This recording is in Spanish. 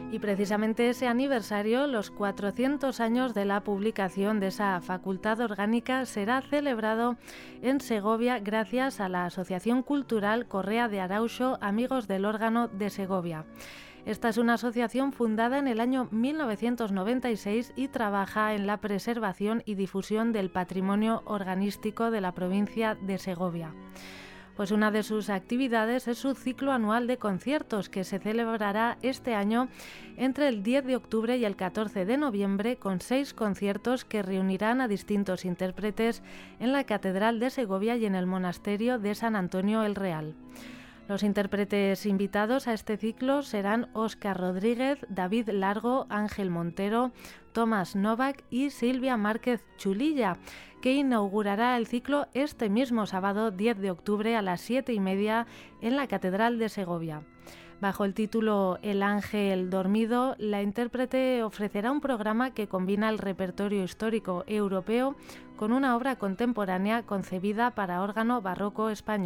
Y precisamente ese aniversario, los 400 años de la publicación de esa facultad orgánica, será celebrado en Segovia gracias a la Asociación Cultural Correa de Arauxo Amigos del Órgano de Segovia. Esta es una asociación fundada en el año 1996 y trabaja en la preservación y difusión del patrimonio organístico de la provincia de Segovia. Pues una de sus actividades es su ciclo anual de conciertos, que se celebrará este año entre el 10 de octubre y el 14 de noviembre, con 6 conciertos que reunirán a distintos intérpretes en la Catedral de Segovia y en el Monasterio de San Antonio el Real. Los intérpretes invitados a este ciclo serán Óscar Rodríguez, David Largo, Ángel Montero, Tomás Novak y Silvia Márquez Chulilla, que inaugurará el ciclo este mismo sábado 10 de octubre a las 7:30 en la Catedral de Segovia. Bajo el título El Ángel Dormido, la intérprete ofrecerá un programa que combina el repertorio histórico europeo con una obra contemporánea concebida para órgano barroco español.